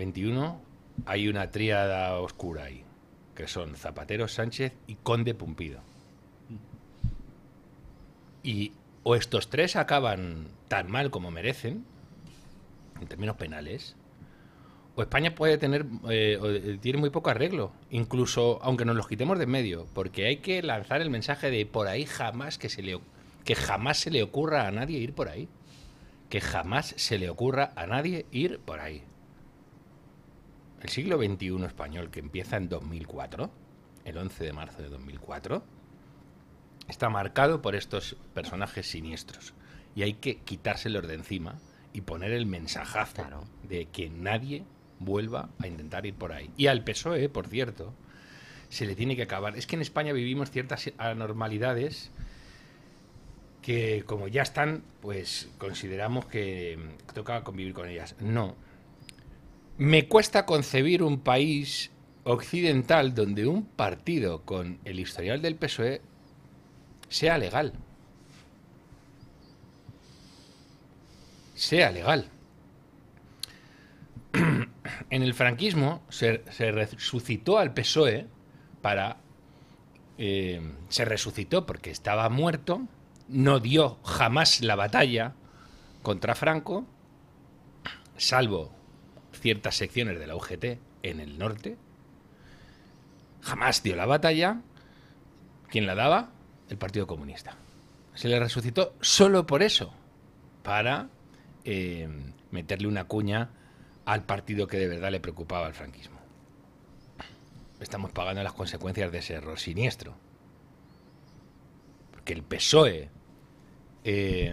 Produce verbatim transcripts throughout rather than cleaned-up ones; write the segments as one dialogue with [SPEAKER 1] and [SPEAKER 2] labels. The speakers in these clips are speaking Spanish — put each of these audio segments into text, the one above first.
[SPEAKER 1] veintiuno hay una tríada oscura ahí, que son Zapatero, Sánchez y Conde Pumpido. Y o estos tres acaban tan mal como merecen, en términos penales, o España puede tener eh, tiene muy poco arreglo, incluso aunque nos los quitemos de en medio, porque hay que lanzar el mensaje de por ahí jamás que se le que jamás se le ocurra a nadie ir por ahí, que jamás se le ocurra a nadie ir por ahí. El siglo veintiuno español, que empieza en dos mil cuatro, el once de marzo de dos mil cuatro, está marcado por estos personajes siniestros y hay que quitárselos de encima y poner el mensajazo claro. de que nadie vuelva a intentar ir por ahí. Y al P S O E, por cierto, se le tiene que acabar. Es que en España vivimos ciertas anormalidades que, como ya están, pues consideramos que toca convivir con ellas. No. Me cuesta concebir un país occidental donde un partido con el historial del P S O E sea legal. Sea legal. En el franquismo se, se resucitó al P S O E para... Eh, se resucitó porque estaba muerto, no dio jamás la batalla contra Franco, salvo ciertas secciones de la U G T en el norte. Jamás dio la batalla. ¿Quién la daba? El Partido Comunista. Se le resucitó solo por eso, para eh, meterle una cuña al partido que de verdad le preocupaba al franquismo. Estamos pagando las consecuencias de ese error siniestro. Porque el P S O E eh,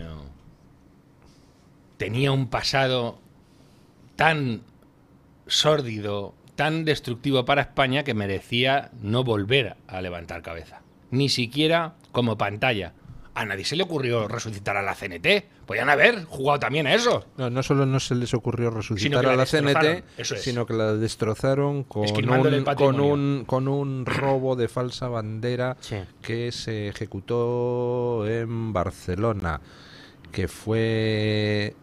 [SPEAKER 1] tenía un pasado tan sórdido, tan destructivo para España, que merecía no volver a levantar cabeza. Ni siquiera como pantalla. A nadie se le ocurrió resucitar a la C N T. Podían haber jugado también a eso.
[SPEAKER 2] No, no solo no se les ocurrió resucitar a la C N T,
[SPEAKER 1] es.
[SPEAKER 2] sino que la destrozaron con un, con, un, con un robo de falsa bandera sí. que se ejecutó en Barcelona, que fue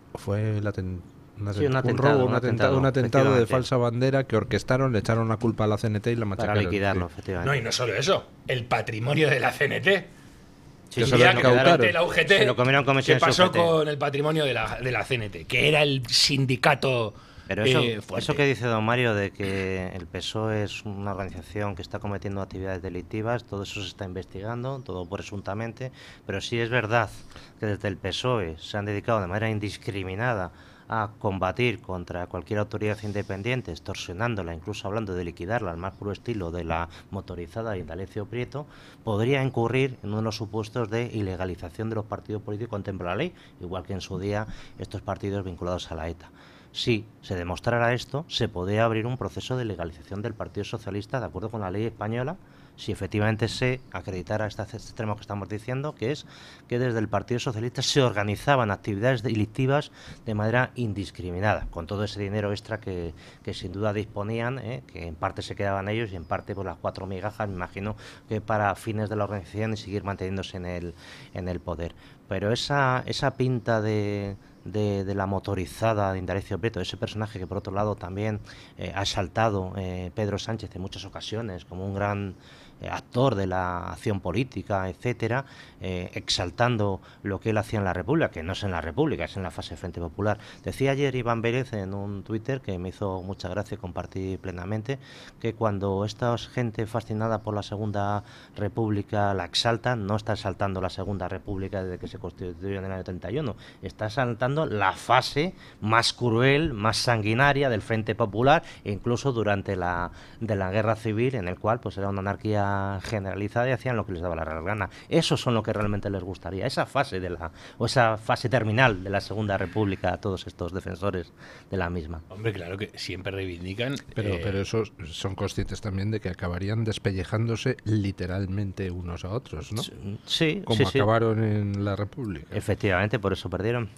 [SPEAKER 2] fue la ten, una,
[SPEAKER 3] sí, un,
[SPEAKER 2] un
[SPEAKER 3] atentado,
[SPEAKER 2] robo, un,
[SPEAKER 3] un
[SPEAKER 2] atentado, un atentado de falsa bandera que orquestaron, le echaron la culpa a la C N T y la machacaron.
[SPEAKER 3] Para liquidarlo,
[SPEAKER 2] sí.
[SPEAKER 3] efectivamente.
[SPEAKER 1] No, y no solo eso, el patrimonio de la C N T.
[SPEAKER 2] Sí, sí, se, lo
[SPEAKER 1] que la U G T,
[SPEAKER 3] se lo comieron con
[SPEAKER 1] ¿qué pasó con el patrimonio de la, de la C N T? Que era el sindicato.
[SPEAKER 3] Pero eso,
[SPEAKER 1] eh,
[SPEAKER 3] eso que dice don Mario de que el P S O E es una organización que está cometiendo actividades delictivas, todo eso se está investigando, todo presuntamente, pero sí es verdad que desde el P S O E se han dedicado de manera indiscriminada a combatir contra cualquier autoridad independiente, extorsionándola, incluso hablando de liquidarla al más puro estilo de la motorizada Indalecio Prieto, podría incurrir en uno de los supuestos de ilegalización de los partidos políticos contempla la ley, igual que en su día estos partidos vinculados a la ETA. Si se demostrara esto, se podría abrir un proceso de legalización del Partido Socialista de acuerdo con la ley española, si efectivamente se acreditara este extremo que estamos diciendo, que es que desde el Partido Socialista se organizaban actividades delictivas de manera indiscriminada, con todo ese dinero extra que, que sin duda disponían, ¿eh? que en parte se quedaban ellos y en parte por las cuatro migajas, me imagino, que para fines de la organización y seguir manteniéndose en el, en el poder. Pero esa, esa pinta de... De, de la motorizada de Indalecio Prieto, ese personaje que por otro lado también eh, ha exaltado eh, Pedro Sánchez en muchas ocasiones como un gran eh, actor de la acción política, etcétera, eh, exaltando lo que él hacía en la República, que no es en la República, es en la fase de Frente Popular. Decía ayer Iván Vélez en un Twitter, que me hizo mucha gracia y compartí plenamente, que cuando esta gente fascinada por la Segunda República la exaltan, no está exaltando la Segunda República desde que se constituyó en el año treinta y uno, está exaltando la fase más cruel, más sanguinaria del Frente Popular, e incluso durante la de la Guerra Civil, en el cual pues era una anarquía generalizada y hacían lo que les daba la gana. Esos son lo que realmente les gustaría, esa fase de la o esa fase terminal de la Segunda República a todos estos defensores de la misma.
[SPEAKER 1] Hombre, claro que siempre reivindican,
[SPEAKER 2] pero
[SPEAKER 1] eh...
[SPEAKER 2] pero esos son conscientes también de que acabarían despellejándose literalmente unos a otros, ¿no?
[SPEAKER 3] Sí,
[SPEAKER 2] como
[SPEAKER 3] sí,
[SPEAKER 2] acabaron
[SPEAKER 3] sí.
[SPEAKER 2] en la República.
[SPEAKER 3] Efectivamente, por eso perdieron.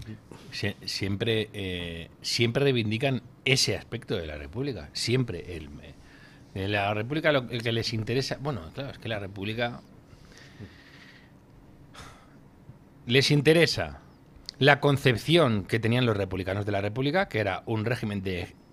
[SPEAKER 1] Sie siempre eh, siempre reivindican ese aspecto de la República, siempre el de la República lo el que les interesa, bueno, claro, es que la República les interesa la concepción que tenían los republicanos de la República, que era un régimen de